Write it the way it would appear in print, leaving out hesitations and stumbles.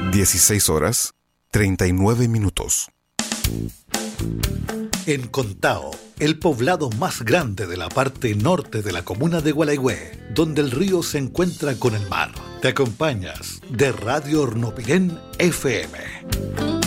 16:39. En Contao, el poblado más grande de la parte norte de la comuna de Gualeguay, donde el río se encuentra con el mar, te acompañas de Radio Hornopirén FM.